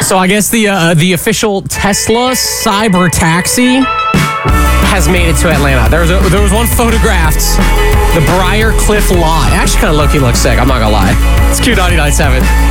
So I guess the official Tesla cyber taxi has made it to Atlanta. There was one photographed, the Briar Cliff lot. It actually kind of low-key looks sick, I'm not gonna lie. It's Q99.7.